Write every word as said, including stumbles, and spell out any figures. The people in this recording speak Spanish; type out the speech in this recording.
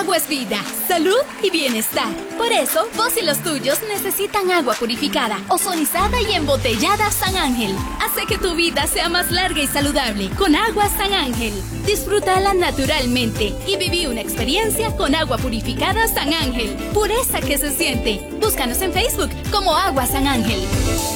Agua es vida, salud y bienestar. Por eso, vos y los tuyos necesitan agua purificada, ozonizada y embotellada San Ángel. Hace que tu vida sea más larga y saludable con agua San Ángel. Disfrútala naturalmente y viví una experiencia con agua purificada San Ángel. Pureza que se siente. Búscanos en Facebook como Agua San Ángel.